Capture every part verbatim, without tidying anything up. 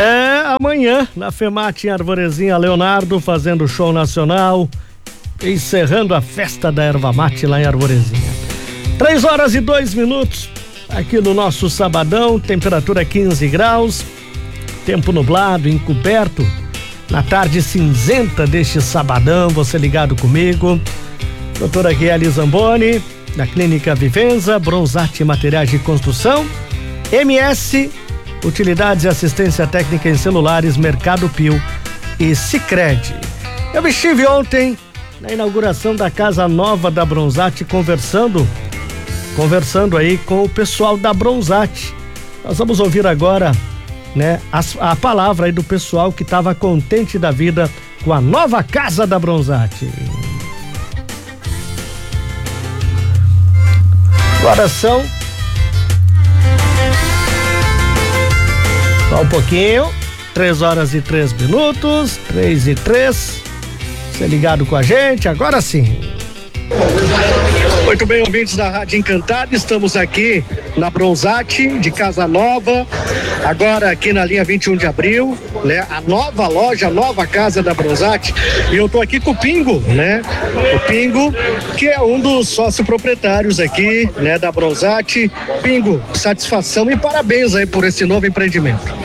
É, amanhã, na FEMAT em Arvorezinha, Leonardo fazendo show nacional, encerrando a festa da erva mate lá em Arvorezinha. Três horas e dois minutos, aqui no nosso sabadão, temperatura quinze graus, tempo nublado, encoberto, na tarde cinzenta deste sabadão, você ligado comigo. Doutora Guieli Zamboni, da Clínica Vivenza, Bronzate Materiais de Construção, M S Utilidades e Assistência Técnica em Celulares, Mercado Pio e Sicredi. Eu estive ontem na inauguração da casa nova da Bronzate, conversando, conversando aí com o pessoal da Bronzate. Nós vamos ouvir agora, né, a, a palavra aí do pessoal que estava contente da vida com a nova casa da Bronzate. Agora são só um pouquinho, três horas e três minutos, três e três. Você ligado com a gente, agora sim. Muito bem, ouvintes da Rádio Encantada, estamos aqui na Bronzate de Casa Nova, agora aqui na linha vinte e um de abril, né? A nova loja, a nova casa da Bronzate, e eu tô aqui com o Pingo, né? O Pingo, que é um dos sócios proprietários aqui, né, da Bronzate. Pingo, satisfação e parabéns aí por esse novo empreendimento.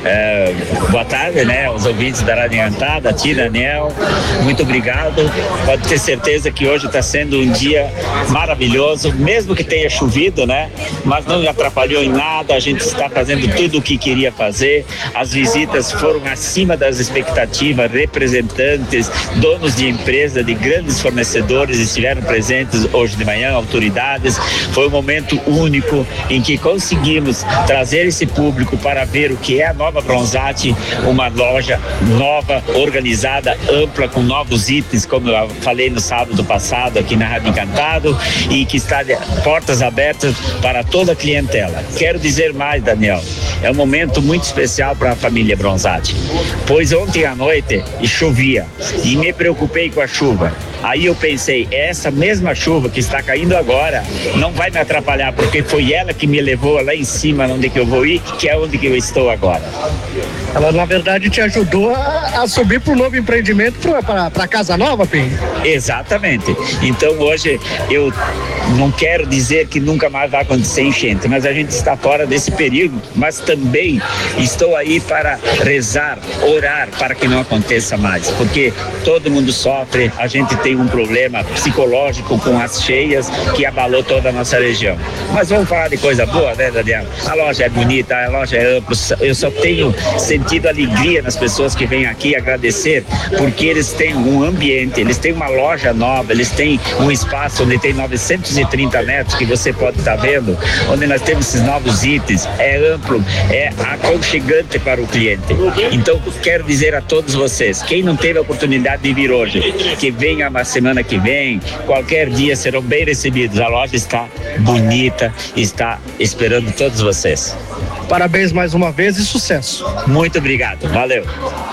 É, boa tarde, né, os ouvintes da Rádio Encantada, a ti, Daniel, muito obrigado. Pode ter certeza que hoje está sendo um dia maravilhoso, mesmo que tenha chovido, né, mas não atrapalhou em nada. A gente está fazendo tudo o que queria fazer. As visitas foram acima das expectativas, representantes, donos de empresa, de grandes fornecedores estiveram presentes hoje de manhã, autoridades. Foi um momento único em que conseguimos trazer esse público para ver o que é a nova Bronzate, uma loja nova, organizada, ampla, com novos itens, como eu falei no sábado passado aqui na Rádio Encantado, e que está de portas abertas para toda a clientela. Quero dizer mais, Daniel, é um momento muito especial para a família Bronzate, pois ontem à noite chovia e me preocupei com a chuva. Aí eu pensei, essa mesma chuva que está caindo agora não vai me atrapalhar, porque foi ela que me levou lá em cima, onde que eu vou ir, que é onde que eu estou agora. Ela, na verdade, te ajudou a, a subir para o novo empreendimento, para a casa nova, Pinho? Exatamente. Então hoje eu não quero dizer que nunca mais vai acontecer enchente, mas a gente está fora desse período, mas também estou aí para rezar, orar para que não aconteça mais, porque todo mundo sofre. A gente tem um problema psicológico com as cheias que abalou toda a nossa região. Mas vamos falar de coisa boa, né, Daniel? A loja é bonita, a loja é ampla. Eu só tenho sentido alegria nas pessoas que vêm aqui agradecer, porque eles têm um ambiente, eles têm uma loja nova, eles têm um espaço onde tem novecentos e trinta metros, que você pode estar vendo, onde nós temos esses novos itens. É amplo, é aconchegante para o cliente. Então, quero dizer a todos vocês, quem não teve a oportunidade de vir hoje, que venha na semana que vem, qualquer dia serão bem recebidos. A loja está bonita, está esperando todos vocês. Parabéns mais uma vez e sucesso. Muito obrigado, valeu.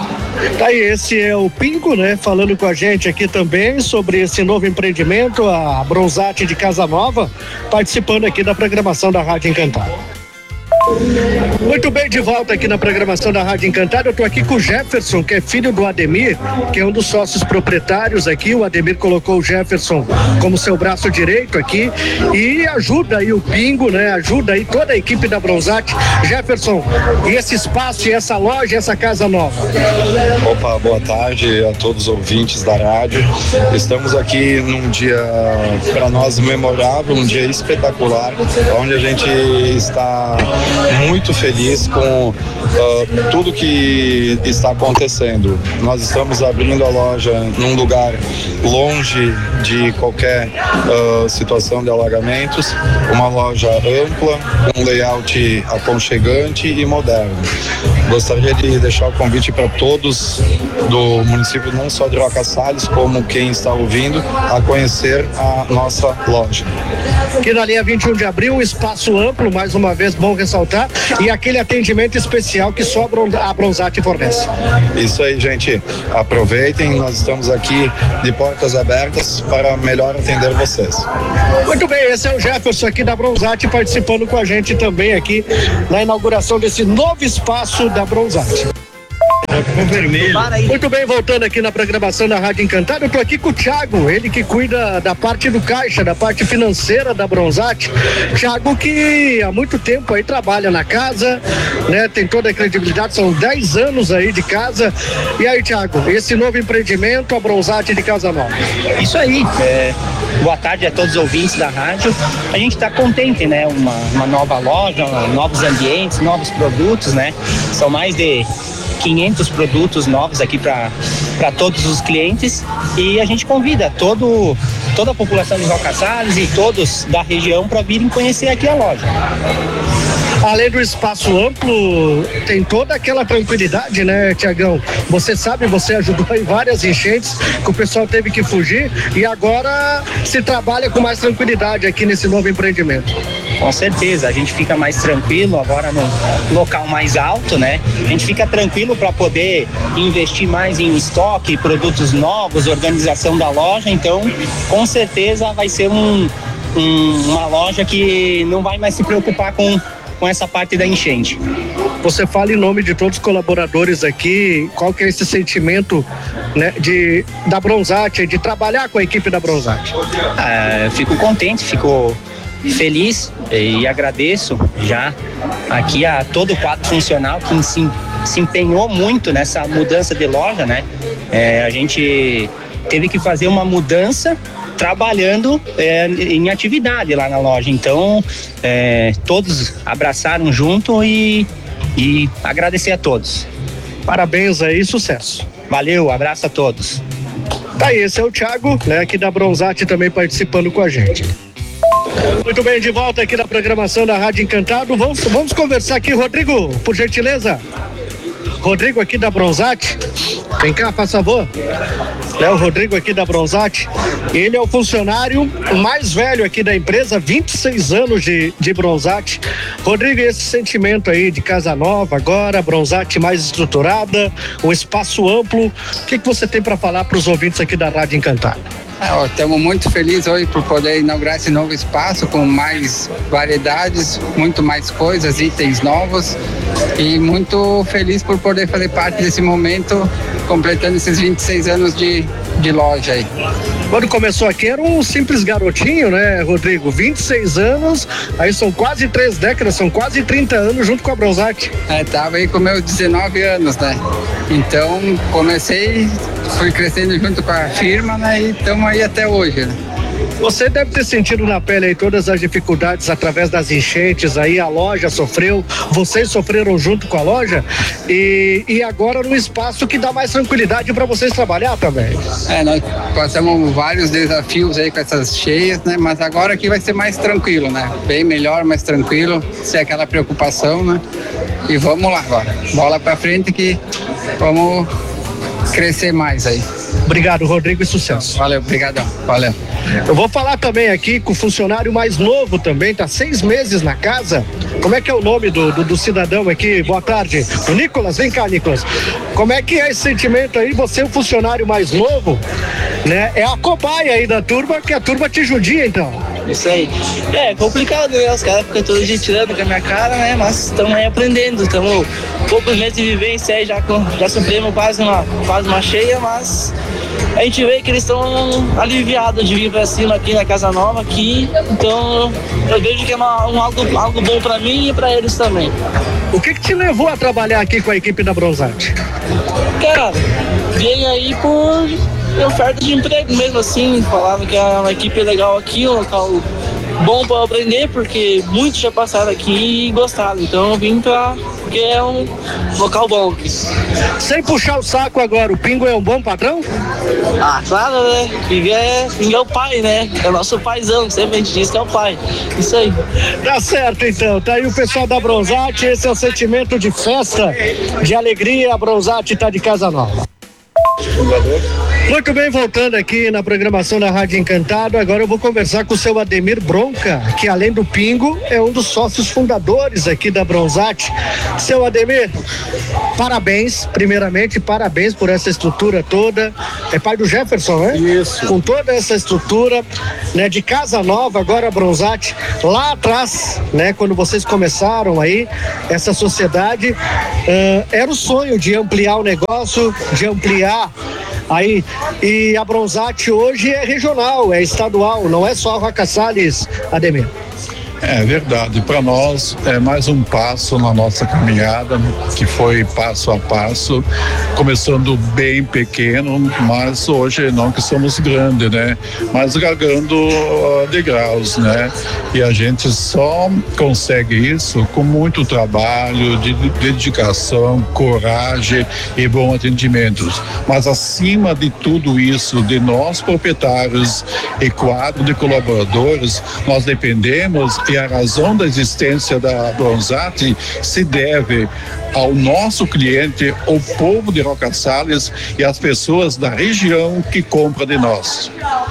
Tá aí, esse é o Pingo, né, falando com a gente aqui também sobre esse novo empreendimento, a Bronzate de Casa Nova, participando aqui da programação da Rádio Encantada. Muito bem, de volta aqui na programação da Rádio Encantada. Eu tô aqui com o Jefferson, que é filho do Ademir, que é um dos sócios proprietários aqui. O Ademir colocou o Jefferson como seu braço direito aqui e ajuda aí o Pingo, né? Ajuda aí toda a equipe da Bronzate. Jefferson, e esse espaço, e essa loja, e essa casa nova? Opa, boa tarde a todos os ouvintes da rádio. Estamos aqui num dia para nós memorável, um dia espetacular, onde a gente está muito feliz com uh, tudo que está acontecendo. Nós estamos abrindo a loja num lugar longe de qualquer uh, situação de alagamentos, uma loja ampla, um layout aconchegante e moderno. Gostaria de deixar o convite para todos do município, não só de Roca Salles, como quem está ouvindo, a conhecer a nossa loja. Aqui na linha vinte e um de abril, um espaço amplo, mais uma vez, bom ressaltar faltar, e aquele atendimento especial que só a Bronzatti fornece. Isso aí, gente. Aproveitem, nós estamos aqui de portas abertas para melhor atender vocês. Muito bem, esse é o Jefferson aqui da Bronzatti participando com a gente também aqui na inauguração desse novo espaço da Bronzatti. Muito bem, voltando aqui na programação da Rádio Encantada, eu tô aqui com o Thiago, ele que cuida da parte do caixa, da parte financeira da Bronzatti. Thiago que há muito tempo aí trabalha na casa, né? Tem toda a credibilidade, são dez anos aí de casa. E aí, Thiago, esse novo empreendimento, a Bronzatti de Casa Nova? Isso aí, é, boa tarde a todos os ouvintes da rádio. A gente está contente, né? Uma, uma nova loja, uma, novos ambientes, novos produtos, né? São mais de quinhentos produtos novos aqui para todos os clientes, e a gente convida todo, toda a população de Valcasales e todos da região para virem conhecer aqui a loja. Além do espaço amplo, tem toda aquela tranquilidade, né, Tiagão? Você sabe, você ajudou em várias enchentes que o pessoal teve que fugir, e agora se trabalha com mais tranquilidade aqui nesse novo empreendimento. Com certeza, a gente fica mais tranquilo agora no local mais alto, né? A gente fica tranquilo para poder investir mais em estoque, produtos novos, organização da loja. Então, com certeza vai ser um, um, uma loja que não vai mais se preocupar com, com essa parte da enchente. Você fala em nome de todos os colaboradores aqui, qual que é esse sentimento, né, de, da Bronzatti, de trabalhar com a equipe da Bronzatti? Ah, fico contente, fico feliz e agradeço já aqui a todo o quadro funcional que se, se empenhou muito nessa mudança de loja, né? É, a gente teve que fazer uma mudança trabalhando é, em atividade lá na loja, então é, todos abraçaram junto e, e agradecer a todos. Parabéns aí, sucesso. Valeu, abraço a todos. Tá aí, esse é o Thiago, né, aqui da Bronzatti também participando com a gente. Muito bem, de volta aqui na programação da Rádio Encantado. Vamos, vamos conversar aqui, Rodrigo, por gentileza. Rodrigo aqui da Bronzatti. Vem cá, faz favor. É o Rodrigo aqui da Bronzatti. Ele é o funcionário mais velho aqui da empresa, vinte e seis anos de, de Bronzatti. Rodrigo, esse sentimento aí de casa nova agora, Bronzatti mais estruturada, um espaço amplo. O que, que você tem para falar para os ouvintes aqui da Rádio Encantado? Estamos muito felizes hoje por poder inaugurar esse novo espaço com mais variedades, muito mais coisas, itens novos, e muito feliz por poder fazer parte desse momento, completando esses vinte e seis anos de, de loja aí. Quando começou aqui era um simples garotinho, né, Rodrigo? vinte e seis anos, aí são quase três décadas, são quase trinta anos junto com a Bronzatti. É, tava aí com meus dezenove anos, né? Então comecei, fui crescendo junto com a firma, né? E estamos aí até hoje, né? Você deve ter sentido na pele aí todas as dificuldades através das enchentes aí, a loja sofreu, vocês sofreram junto com a loja, e, e agora num espaço que dá mais tranquilidade para vocês trabalhar também. É, nós passamos vários desafios aí com essas cheias, né? Mas agora aqui vai ser mais tranquilo, né? Bem melhor, mais tranquilo, sem aquela preocupação, né? E vamos lá agora, bola para frente que vamos crescer mais aí. Obrigado, Rodrigo, e sucesso. Valeu, obrigadão, valeu. Eu vou falar também aqui com o funcionário mais novo também, tá seis meses na casa. Como é que é o nome do, do, do cidadão aqui? Boa tarde. O Nicolas, vem cá, Nicolas. Como é que é esse sentimento aí? Você é o funcionário mais novo, né? É a cobaia aí da turma, que a turma te judia, então. Isso aí. É complicado, né? Os caras ficam todo dia tirando com a minha cara, né? Mas estamos aí aprendendo. Estamos poucos meses de vivência aí, já, já sofremos quase uma, quase uma cheia, mas a gente vê que eles estão aliviados de vir pra cima aqui na Casa Nova, aqui. Então eu vejo que é uma, um, algo, algo bom pra mim e pra eles também. O que que te levou a trabalhar aqui com a equipe da Bronzatti? Cara, vim aí por oferta de emprego mesmo, assim. Falavam que é uma equipe legal aqui, um local bom para aprender, porque muitos já passaram aqui e gostaram. Então eu vim pra, porque é um local bom aqui. Sem puxar o saco agora, o Pingo é um bom patrão? Ah, claro, né? Pingo é, Pingo é o pai, né? É o nosso paizão, sempre a gente diz que é o pai. Isso aí. Tá certo, então. Tá aí o pessoal da Bronzatti, esse é o sentimento de festa, de alegria. A Bronzatti tá de casa nova. Fundador. Muito bem, voltando aqui na programação da Rádio Encantado, agora eu vou conversar com o seu Ademir Bronca, que além do Pingo, é um dos sócios fundadores aqui da Bronzate. Seu Ademir, parabéns, primeiramente, parabéns por essa estrutura toda. É pai do Jefferson, né? Isso. Com toda essa estrutura, né, de casa nova, agora a Bronzate, lá atrás, né, quando vocês começaram aí, essa sociedade, uh, era o sonho de ampliar o negócio, de ampliar aí, e a Bronzate hoje é regional, é estadual, não é só Roca Salles, Ademir. É verdade, para nós é mais um passo na nossa caminhada, que foi passo a passo, começando bem pequeno, mas hoje não que somos grandes, né? Mas galgando uh, degraus, né? E a gente só consegue isso com muito trabalho, de dedicação, coragem e bom atendimento. Mas acima de tudo isso, de nós proprietários e quadro de colaboradores, nós dependemos. E a razão da existência da Bronzate se deve ao nosso cliente, o povo de Roca Salles e as pessoas da região que compram de nós.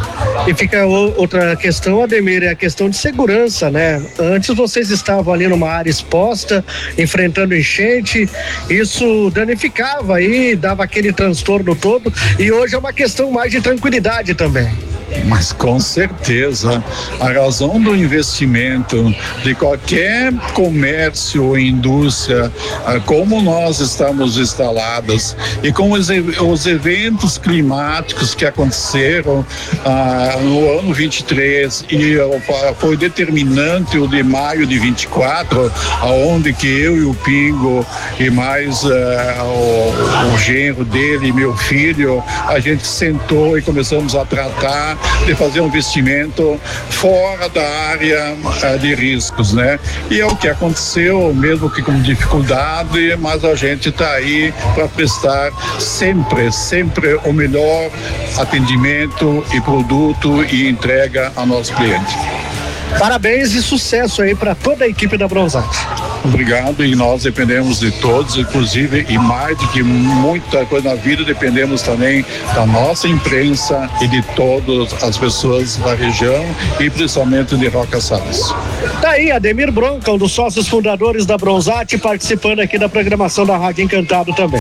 E fica outra questão, Ademir, é a questão de segurança, né? Antes vocês estavam ali numa área exposta, enfrentando enchente, isso danificava aí, dava aquele transtorno todo, e hoje é uma questão mais de tranquilidade também. Mas com certeza, a razão do investimento de qualquer comércio ou indústria, como nós estamos instalados e com os, os eventos climáticos que aconteceram ah, no ano vinte e três e foi determinante o de maio de vinte e quatro, aonde que eu e o Pingo e mais ah, o, o genro dele e meu filho, a gente sentou e começamos a tratar de fazer um investimento fora da área uh, de riscos, né? E é o que aconteceu, mesmo que com dificuldade, mas a gente está aí para prestar sempre, sempre o melhor atendimento e produto e entrega ao nosso cliente. Parabéns e sucesso aí para toda a equipe da Bronzate. Obrigado, e nós dependemos de todos, inclusive, e mais do que muita coisa na vida, dependemos também da nossa imprensa e de todas as pessoas da região e principalmente de Roca Salles. Tá aí, Ademir Bronca, um dos sócios fundadores da Bronzate, participando aqui da programação da Rádio Encantado também.